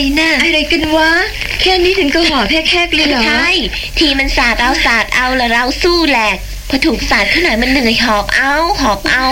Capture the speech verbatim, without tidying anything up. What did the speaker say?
น่ะอะไรกันวะแค่นี้ถึงก็หอบแฮกๆเลยเหรอใช่ทีมันสาดเอาสาดเอาแล้วเราสู้แหลกพอถูกสาดขนาดมันเหนื่อยหอบเอาหอบเอา